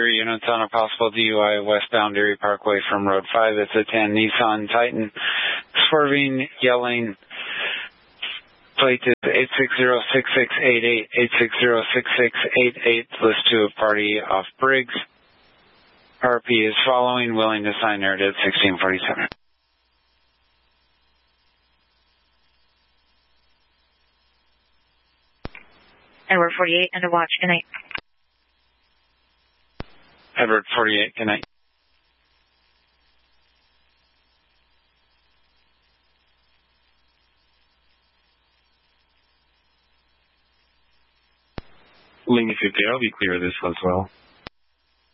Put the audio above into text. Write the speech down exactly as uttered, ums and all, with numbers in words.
three units on a possible D U I westbound Erie Parkway from Road five. It's a tan Nissan Titan. Swerving, yelling. Plate is eight six zero six six eight eight, eight six zero six six eight eight. List to a party off Briggs. R P is following, willing to sign there at sixteen forty-seven. Edward forty-eight, end of watch, good night. Edward forty-eight, good night. Lingy fifty, I'll be clear of this as well.